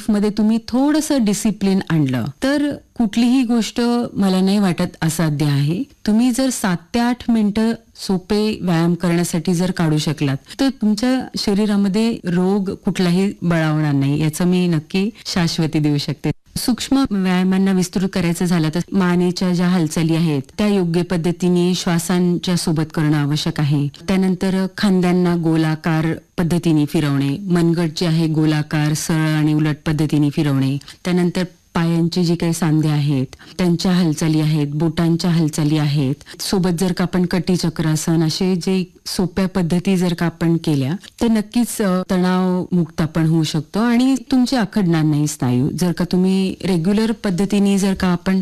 लाईफमध्ये तुम्ही थोडंसं डिसिप्लिन आणलं तर कुठलीही गोष्ट मला नाही वाटत असाध्य आहे. तुम्ही जर 7 ते 8 मिनिटं सोपे व्यायाम करण्यासाठी जर काढू शकलात तर तुमच्या शरीरामध्ये रोग कुठलाही बळावणार नाही, याचं मी नक्की शाश्वती देऊ शकते. सूक्ष्म व्यायामांना विस्तृत करायचं झालं तर मानेच्या ज्या हालचाली आहेत त्या योग्य पद्धतीने श्वासांच्या सोबत करणं आवश्यक आहे. त्यानंतर खांद्यांना गोलाकार पद्धतीने फिरवणे, मनगट जे आहे गोलाकार सरळ आणि उलट पद्धतीने फिरवणे. त्यानंतर पायांचे जे काही सांधे आहेत त्यांच्या हालचाली आहेत, बोटांच्या हालचाली आहेत. सोबत जर का आपण कटीचक्रासन असे जे सोप्या पद्धती जर का आपण केल्या तर नक्कीच तणाव मुक्त आपण होऊ शकतो आणि तुमचे आखडणार नाही स्नायू. जर का तुम्ही रेग्युलर पद्धतीने जर का आपण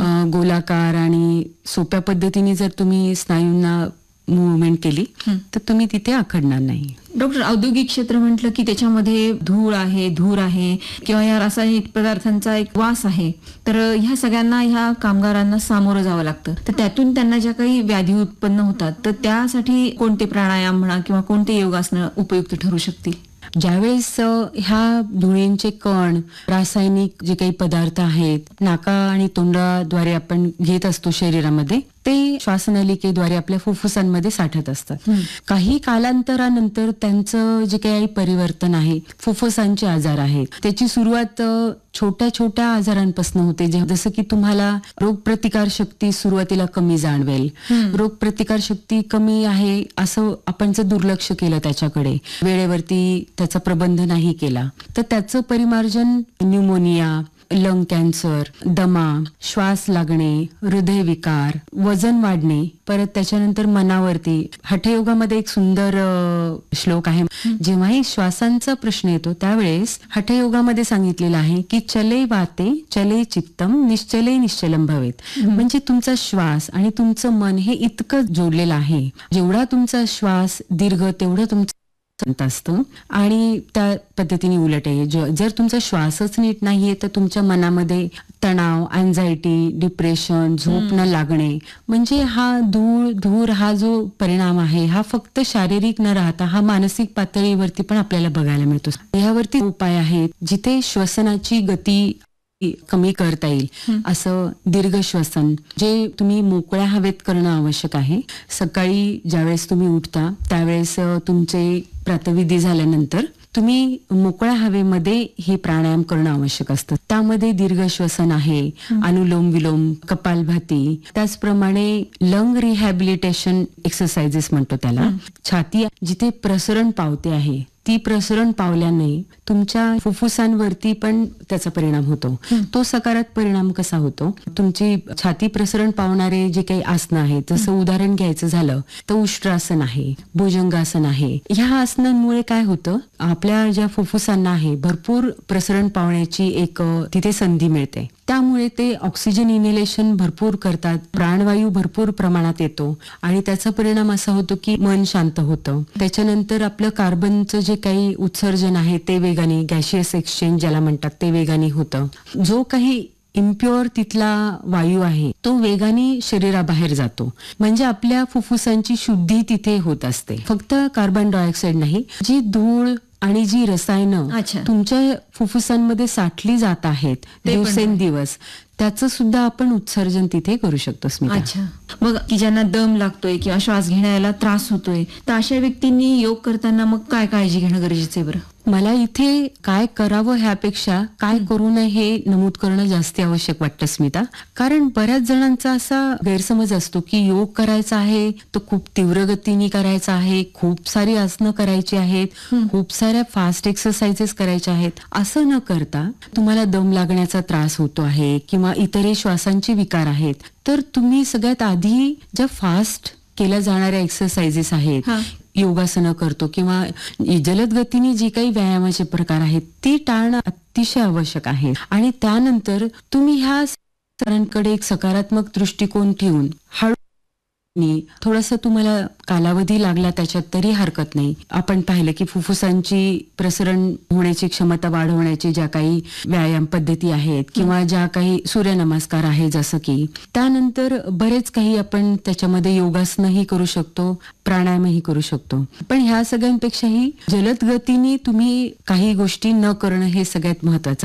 गोलाकार आणि सोप्या पद्धतीने जर तुम्ही स्नायूंना मुवमेंट केली तर तुम्ही तिथे आखडणार नाही. डॉक्टर, औद्योगिक क्षेत्र म्हटलं की त्याच्यामध्ये धूळ आहे, धूर आहे किंवा या रासायनिक पदार्थांचा एक वास आहे, तर ह्या सगळ्यांना ह्या कामगारांना सामोरं जावं लागतं. तर त्यातून त्यांना ज्या काही व्याधी उत्पन्न होतात तर त्यासाठी कोणते प्राणायाम म्हणा किंवा कोणते योगासनं उपयुक्त ठरू शकतील? ज्यावेळेस ह्या धुळींचे कण, रासायनिक जे काही पदार्थ आहेत नाका आणि तोंडाद्वारे आपण घेत असतो शरीरामध्ये, ते श्वासनलिकेद्वारे आपल्या फुफ्फुसांमध्ये साठत असतात. काही कालांतरानंतर त्यांचं जे काही परिवर्तन आहे, फुफ्फुसांचे आजार आहेत, त्याची सुरुवात छोट्या छोट्या आजारांपासून होते. जसं की तुम्हाला रोगप्रतिकार शक्ती सुरुवातीला कमी जाणवेल. रोगप्रतिकार शक्ती कमी आहे असं आपण जर दुर्लक्ष केलं त्याच्याकडे, वेळेवरती त्याचा प्रबंध नाही केला तर त्याचं परिमार्जन न्यूमोनिया, लंग कॅन्सर, दमा, श्वास लागणे, हृदयविकार, वजन वाढणे, परत त्याच्यानंतर मनावरती. हठयोगामध्ये एक सुंदर श्लोक आहे. जेव्हाही श्वासांचा प्रश्न येतो त्यावेळेस हठयोगामध्ये सांगितलेलं आहे की चले वाते चले चित्तम निश्चले निश्चलम भवेत. म्हणजे तुमचा श्वास आणि तुमचं मन हे इतकं जोडलेलं आहे. जेवढा तुमचा श्वास दीर्घ तेवढं तुमचं असतं आणि त्या पद्धतीने उलट आहे. जर तुमचा श्वासच नीट नाहीये तर तुमच्या मनामध्ये तणाव, अँझायटी, डिप्रेशन, झोप न लागणे, म्हणजे हा धूर हा जो परिणाम आहे हा फक्त शारीरिक न राहता हा मानसिक पातळीवरती पण आपल्याला बघायला मिळतो. यावरती उपाय आहेत जिथे श्वसनाची गती कमी करता येईल. असं दीर्घ श्वसन जे तुम्ही मोकळ्या हवेत करणं आवश्यक आहे. सकाळी ज्यावेळेस तुम्ही उठता त्यावेळेस तुमचे प्रातःविधी झाल्यानंतर तुम्ही मोकळ्या हवेमध्ये हे प्राणायाम करणं आवश्यक असतं. त्यामध्ये दीर्घ श्वसन आहे, अनुलोम विलोम, कपालभाती, त्याचप्रमाणे लंग रिहॅबिलिटेशन एक्सरसाइजेस म्हणतो त्याला. छाती जिथे प्रसरण पावते आहे ती प्रसरण पावल्याने तुमच्या फुफ्फुसांवरती पण त्याचा परिणाम होतो. तो सकारात्मक परिणाम कसा होतो? तुमची छाती प्रसरण पावणारे जे काही आसनं आहेत, जसं उदाहरण घ्यायचं झालं तर उष्ट्रासन आहे, भुजंगासन आहे. ह्या आसनांमुळे काय होतं, आपल्या ज्या फुफ्फुसांना आहे भरपूर प्रसरण पावण्याची एक तिथे संधी मिळते. त्यामुळे ते ऑक्सिजन इनहेलेशन भरपूर करतात, प्राणवायू भरपूर प्रमाणात येतो आणि त्याचा परिणाम असा होतो की मन शांत होतं. त्याच्यानंतर आपलं कार्बनचं जे काही उत्सर्जन आहे ते वेगाने, गॅशियस एक्सचेंज ज्याला म्हणतात, ते वेगाने होतं. जो काही इम्प्युअर तिथला वायू आहे तो वेगाने शरीराबाहेर जातो. म्हणजे आपल्या फुफ्फुसांची शुद्धी तिथे होत असते. फक्त कार्बन डायऑक्साईड नाही, जी धूळ आणि जी रसायनं तुमच्या फुफ्फुसांमध्ये साठली जात आहेत दिवसेंदिवस, त्याचं सुद्धा आपण उत्सर्जन तिथे करू शकतो. अच्छा, मग की ज्यांना दम लागतोय किंवा श्वास घेण्याला त्रास होतोय तर अशा व्यक्तींनी योग करताना मग काय काळजी घेणं गरजेचं आहे बरं? मला इथे काय करावं ह्यापेक्षा काय करू नये हे नमूद करणं जास्त आवश्यक वाटतं स्मिता. कारण बऱ्याच जणांचा असा गैरसमज असतो की योग करायचा आहे तो खूप तीव्र गतीने करायचा आहे, खूप सारी आसनं करायची आहेत, खूप साऱ्या फास्ट एक्सरसाइजेस करायच्या आहेत. असं न करता तुम्हाला दम लागण्याचा त्रास होतो आहे किंवा इतरही श्वासांचे विकार आहेत तर तुम्ही सगळ्यात आधी ज्या फास्ट केल्या जाणाऱ्या एक्सरसाइजेस आहेत, योगासनं करतो किंवा जलद गतीने जी काही व्यायामाचे प्रकार आहेत ती टाळणं अतिशय आवश्यक आहे. आणि त्यानंतर तुम्ही ह्या सरांकडे एक सकारात्मक दृष्टिकोन ठेवून हळू थोडासा तुम्हाला कालावधी लागला त्याच्यात तरी हरकत नाही. आपण पाहिलं की फुफ्फुसांची प्रसरण होण्याची क्षमता वाढवण्याची ज्या काही व्यायाम पद्धती आहेत किंवा ज्या काही सूर्यनमस्कार आहे जसं की, त्यानंतर बरेच काही आपण त्याच्यामध्ये योगासनही करू शकतो, प्राणायामही करू शकतो. पण ह्या सगळ्यांपेक्षाही जलद गतीने तुम्ही काही गोष्टी न करणं हे सगळ्यात महत्वाचं